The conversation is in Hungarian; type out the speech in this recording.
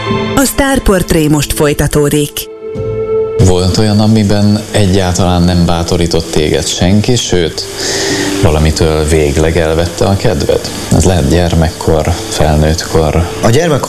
A Sztárportré most folytatódik. Volt olyan, amiben egyáltalán nem bátorított téged senki, sőt, valamitől végleg elvette a kedved? Ez lehet gyermekkor, felnőttkor. A gyermek